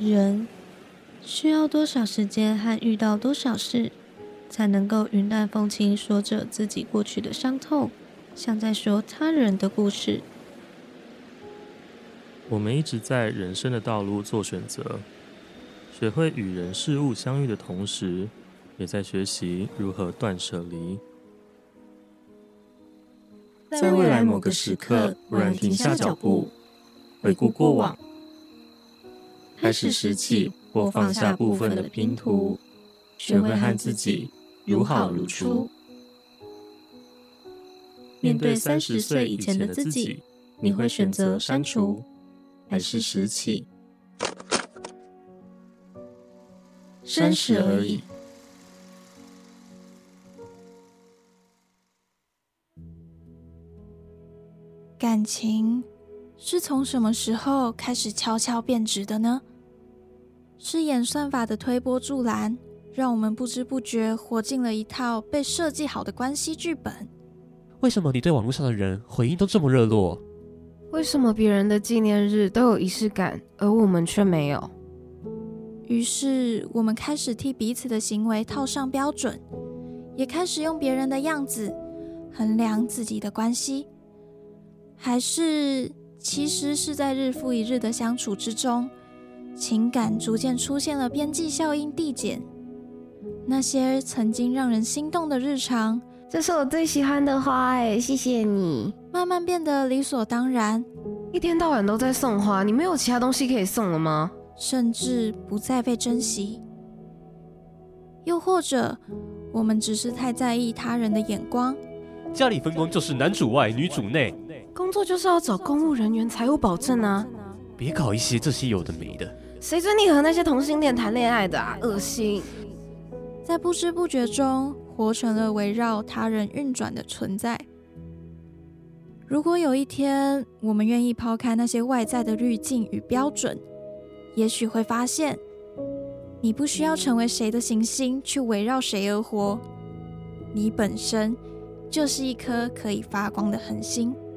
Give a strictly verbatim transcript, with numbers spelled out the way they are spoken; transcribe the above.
人需要多少时间和遇到多少事，才能够云淡风轻说着自己过去的伤痛，像在说他人的故事。 我们一直在人生的道路做选择，学会与人事物相遇的同时，也在学习如何断舍离。在未来某个时刻，忽然停下脚步，回顾过往，开始拾起或放下部分的拼图，学会和自己如好如初。面对三十岁以前的自己，你会选择删除，还是拾起？三十而已。 感情是从什么时候开始悄悄变质的呢？是演算法的推波助澜，让我们不知不觉活进了一套被设计好的关系剧本。 为什么你对网络上的人回应都这么热络？ 为什么别人的纪念日都有仪式感，而我们却没有？ 于是我们开始替彼此的行为套上标准，也开始用别人的样子衡量自己的关系。还是其实是在日复一日的相处之中，情感逐渐出现了边际效应递减，那些曾经让人心动的日常， 这是我最喜欢的花耶，谢谢你， 慢慢变得理所当然。 一天到晚都在送花，你没有其他东西可以送了吗？ 甚至不再被珍惜。又或者我们只是太在意他人的眼光， 家里分工就是男主外女主内， 工作就是要找公务人员、财务保证啊， 别搞一些这些有的没的。 谁准你和那些同性恋谈恋爱的啊，恶心。 在不知不觉中活成了围绕他人运转的存在。如果有一天我们愿意抛开那些外在的滤镜与标准，也许会发现你不需要成为谁的行星去围绕谁而活，你本身就是一颗可以发光的恒星。